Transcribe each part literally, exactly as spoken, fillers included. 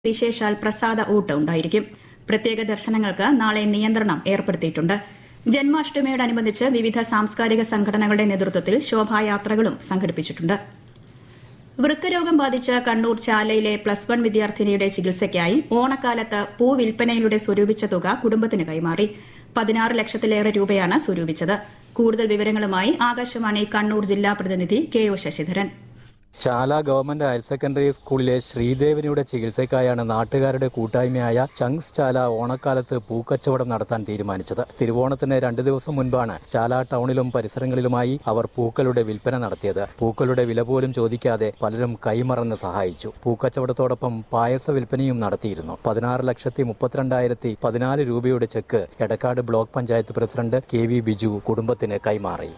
വിശേഷാൽ പ്രസാദ ഊട്ട് ഉണ്ടായിരിക്കും. പ്രത്യേക ദർശനങ്ങൾക്ക് നാളെ നിയന്ത്രണം ഏർപ്പെടുത്തിയിട്ടുണ്ട്. ജന്മാഷ്ടമിയോടനുബന്ധിച്ച് വിവിധ സാംസ്കാരിക സംഘടനകളുടെ നേതൃത്വത്തിൽ ശോഭായാത്രകളും സംഘടിപ്പിച്ചിട്ടുണ്ട്. വൃക്കരോഗം ബാധിച്ച കണ്ണൂർ ചാലയിലെ പ്ലസ് വൺ വിദ്യാർത്ഥിനിയുടെ ചികിത്സയ്ക്കായി ഓണക്കാലത്ത് പൂവിൽപ്പനയിലൂടെ സ്വരൂപിച്ച തുക കുടുംബത്തിന് കൈമാറി. പതിനാറ് ലക്ഷത്തിലേറെ രൂപയാണ് സ്വരൂപിച്ചത്. കൂടുതൽ വിവരങ്ങളുമായി ആകാശവാണി കണ്ണൂർ ജില്ലാ പ്രതിനിധി കെ ഒ ശശിധരൻ. ചാല ഗവൺമെന്റ് ഹയർ സെക്കൻഡറി സ്കൂളിലെ ശ്രീദേവനിയുടെ ചികിത്സയ്ക്കായാണ് നാട്ടുകാരുടെ കൂട്ടായ്മയായ ചങ്സ് ചാല ഓണക്കാലത്ത് പൂക്കച്ചവടം നടത്താൻ തീരുമാനിച്ചത്. തിരുവോണത്തിന് രണ്ടു ദിവസം മുൻപാണ് ചാല ടൗണിലും പരിസരങ്ങളിലുമായി അവർ പൂക്കളുടെ വിൽപ്പന നടത്തിയത്. പൂക്കളുടെ വില പോലും ചോദിക്കാതെ പലരും കൈമറന്ന് സഹായിച്ചു. പൂക്കച്ചവടത്തോടൊപ്പം പായസ വിൽപ്പനയും നടത്തിയിരുന്നു. പതിനാറ് ലക്ഷത്തി മുപ്പത്തിരണ്ടായിരത്തി പതിനാല് രൂപയുടെ check Edakkad block panchayat president K V Biju കുടുംബത്തിന് കൈമാറി.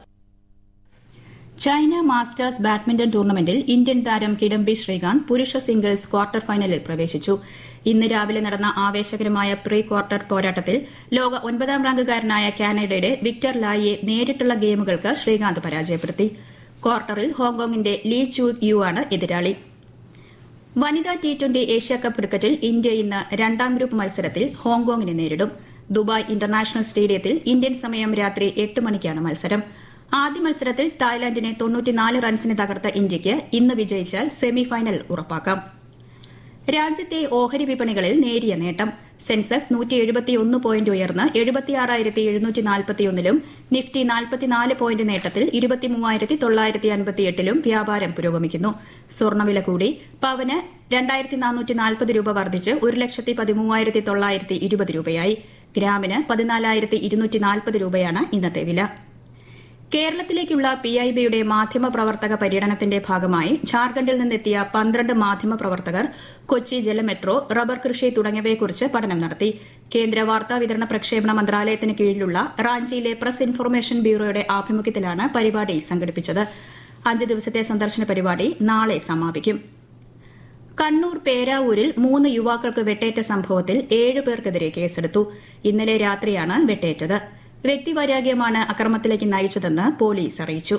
ചൈന മാസ്റ്റേഴ്സ് ബാഡ്മിന്റൺ ടൂർണമെന്റിൽ ഇന്ത്യൻ താരം കിഡംബി ശ്രീകാന്ത് പുരുഷ സിംഗിൾസ് ക്വാർട്ടർ ഫൈനലിൽ പ്രവേശിച്ചു. ഇന്ന് രാവിലെ നടന്ന ആവേശകരമായ പ്രീ ക്വാർട്ടർ പോരാട്ടത്തിൽ ലോക ഒൻപതാം റാങ്കുകാരനായ കാനഡയുടെ വിക്ടർ ലായിയെ നേരിട്ടുള്ള ഗെയിമുകൾക്ക് ശ്രീകാന്ത് പരാജയപ്പെടുത്തി. ക്വാർട്ടറിൽ ഹോങ്കോങ്ങിന്റെ ലീ ചൂ യു ആണ് എതിരാളി. വനിതാ ടി ട്വന്റി ഏഷ്യാകപ്പ് ക്രിക്കറ്റിൽ ഇന്ത്യ ഇന്ന് രണ്ടാം ഗ്രൂപ്പ് മത്സരത്തിൽ ഹോങ്കോങ്ങിനെ നേരിടും. ദുബായ് ഇന്റർനാഷണൽ സ്റ്റേഡിയത്തിൽ ഇന്ത്യൻ സമയം രാത്രി എട്ട് മണിക്കാണ് മത്സരം. ആദ്യ മത്സരത്തിൽ തായ്ലാന്റിനെ തൊണ്ണൂറ്റിനാല് റൺസിന് തകർത്ത ഇന്ത്യയ്ക്ക് ഇന്ന് വിജയിച്ചാൽ സെമിഫൈനൽ ഉറപ്പാക്കാം. രാജ്യത്തെ ഓഹരി വിപണികളിൽ നേരിയ നേട്ടം. സെൻസെക്സ് നൂറ്റി എഴുപത്തിയൊന്ന് പോയിന്റ് ഉയർന്ന് എഴുപത്തിയാറായിരത്തി എഴുന്നൂറ്റി നാൽപ്പത്തിയൊന്നിലും നിഫ്റ്റി നാൽപ്പത്തിനാല് പോയിന്റ് നേട്ടത്തിൽ ഇരുപത്തിമൂവായിരത്തി തൊള്ളായിരത്തി അൻപത്തിയെട്ടിലും വ്യാപാരം പുരോഗമിക്കുന്നു. സ്വർണ്ണവില കൂടി. പവന് രണ്ടായിരത്തി നാനൂറ്റി നാൽപ്പത് രൂപ വർദ്ധിച്ച് ഒരു ലക്ഷത്തി പതിമൂവായിരത്തി തൊള്ളായിരത്തി ഇരുപത് രൂപയായി. ഗ്രാമിന് പതിനാലായിരത്തി ഇരുന്നൂറ്റി നാൽപ്പത് രൂപയാണ് ഇന്നത്തെ വില. കേരളത്തിലേക്കുള്ള പി ഐ ബിയുടെ മാധ്യമപ്രവർത്തക പര്യടനത്തിന്റെ ഭാഗമായി ഝാർഖണ്ഡിൽ നിന്നെത്തിയ പന്ത്രണ്ട് മാധ്യമപ്രവർത്തകർ കൊച്ചി ജലമെട്രോ, റബ്ബർ കൃഷി തുടങ്ങിയവയെക്കുറിച്ച് പഠനം നടത്തി. കേന്ദ്ര വാർത്താ വിതരണ പ്രക്ഷേപണ മന്ത്രാലയത്തിന് കീഴിലുള്ള റാഞ്ചിയിലെ പ്രസ് ഇൻഫർമേഷൻ ബ്യൂറോയുടെ ആഭിമുഖ്യത്തിലാണ് പരിപാടി സംഘടിപ്പിച്ചത്. അഞ്ച് ദിവസത്തെ സന്ദർശന പരിപാടി നാളെ സമാപിക്കും. കണ്ണൂർ പേരാവൂരിൽ മൂന്ന് യുവാക്കൾക്ക് വെട്ടേറ്റ സംഭവത്തിൽ ഏഴ് പേർക്കെതിരെ കേസെടുത്തു. ഇന്നലെ രാത്രിയാണ് വെട്ടേറ്റത്. വ്യക്തിവൈരാഗ്യമാണ് അക്രമത്തിലേക്ക് നയിച്ചതെന്ന് പോലീസ് അറിയിച്ചു.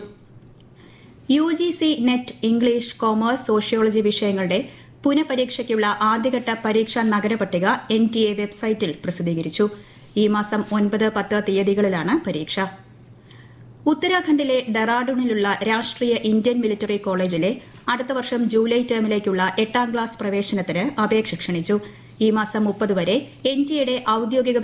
U G C net English, commerce, sociology വിഷയങ്ങളുടെ പുനഃപരീക്ഷയ്ക്കുള്ള ആദ്യഘട്ട പരീക്ഷാ നഗരപട്ടിക എൻ ടി എ വെബ്സൈറ്റിൽ പ്രസിദ്ധീകരിച്ചു. ഈ മാസം ഒൻപത് പത്ത് തീയതികളിലാണ് പരീക്ഷ. ഉത്തരാഖണ്ഡിലെ ഡെറാഡൂണിലുള്ള രാഷ്ട്രീയ ഇന്ത്യൻ മിലിറ്ററി കോളേജിലെ അടുത്ത വർഷം ജൂലൈ ടേമിലേക്കുള്ള എട്ടാം ക്ലാസ് പ്രവേശനത്തിന് അപേക്ഷ ക്ഷണിച്ചു. ഈ മാസം മുപ്പത് വരെ എൻ ടി എയുടെ ഔദ്യോഗിക